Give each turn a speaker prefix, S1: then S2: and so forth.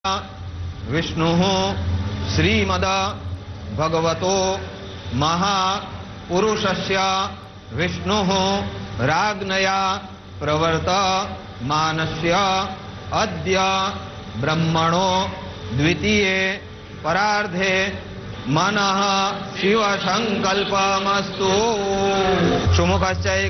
S1: विष्णुः श्रीमद भगवतो महापुरुषस्य विष्णुः राज्ञया प्रवर्तमानस्य अद्य ब्रह्मणो द्वितीये परार्धे मनः शिव संकल्पमस्तु। सुमुखश्च